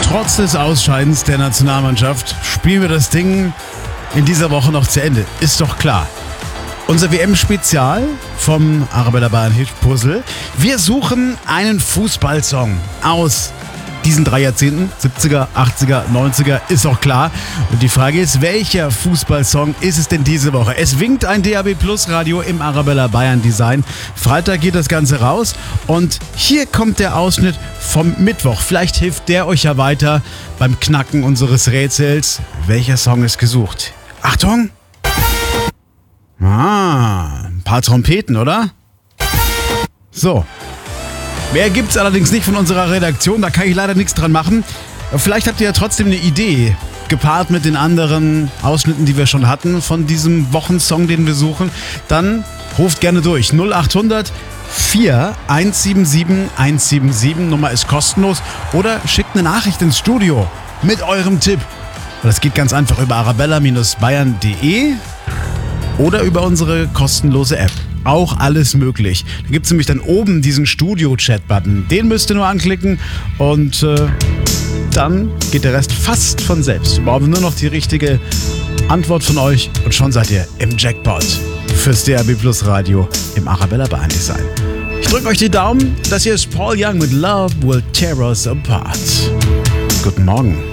Trotz des Ausscheidens der Nationalmannschaft spielen wir das Ding in dieser Woche noch zu Ende. Ist doch klar. Unser WM-Spezial vom Arabella Bayern Hit Puzzle. Wir suchen einen Fußballsong aus diesen 3 Jahrzehnten, 70er, 80er, 90er, ist auch klar. Und die Frage ist, welcher Fußballsong ist es denn diese Woche? Es winkt ein DAB Plus Radio im Arabella Bayern Design. Freitag geht das Ganze raus und hier kommt der Ausschnitt vom Mittwoch. Vielleicht hilft der euch ja weiter beim Knacken unseres Rätsels. Welcher Song ist gesucht? Achtung! Ein paar Trompeten, oder? So. Mehr gibt's allerdings nicht von unserer Redaktion, da kann ich leider nichts dran machen. Vielleicht habt ihr ja trotzdem eine Idee, gepaart mit den anderen Ausschnitten, die wir schon hatten von diesem Wochensong, den wir suchen. Dann ruft gerne durch. 0800 4 177 177, Nummer ist kostenlos. Oder schickt eine Nachricht ins Studio mit eurem Tipp. Das geht ganz einfach über arabella-bayern.de oder über unsere kostenlose App. Auch alles möglich. Da gibt es nämlich dann oben diesen Studio-Chat-Button. Den müsst ihr nur anklicken und dann geht der Rest fast von selbst. Wir brauchen nur noch die richtige Antwort von euch und schon seid ihr im Jackpot fürs DAB Plus Radio im Arabella Bayern Design. Ich drücke euch die Daumen. Das hier ist Paul Young mit Love Will Tear Us Apart. Guten Morgen.